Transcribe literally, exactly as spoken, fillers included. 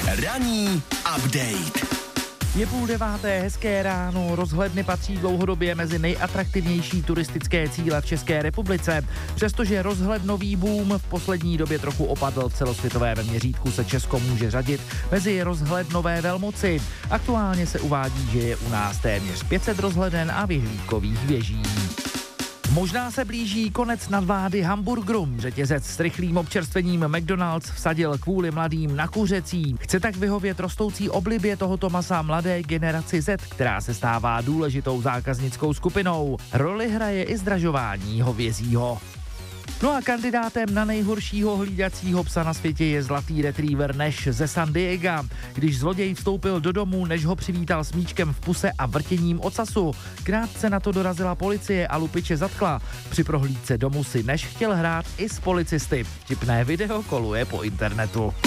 Ranní update. Je půl deváté, hezké ráno, rozhledny patří dlouhodobě mezi nejatraktivnější turistické cíle v České republice. Přestože rozhlednový boom v poslední době trochu opadl, v celosvětovém měřítku se Česko může řadit mezi rozhlednové velmoci. Aktuálně se uvádí, že je u nás téměř pět set rozhleden a vyhlídkových věží. Možná se blíží konec nadvlády hamburgerům. Řetězec s rychlým občerstvením McDonald's vsadil kvůli mladým na kuřecí. Chce tak vyhovět rostoucí oblibě tohoto masa mladé generaci Z, která se stává důležitou zákaznickou skupinou. Roli hraje i zdražování hovězího. No a kandidátem na nejhoršího hlídacího psa na světě je zlatý retriever Nash ze San Diega. Když zloděj vstoupil do domu, Nash ho přivítal smíčkem v puse a vrtěním ocasu. Krátce na to dorazila policie a lupiče zatkla. Při prohlídce domu si Nash chtěl hrát i s policisty. Vtipné video koluje po internetu.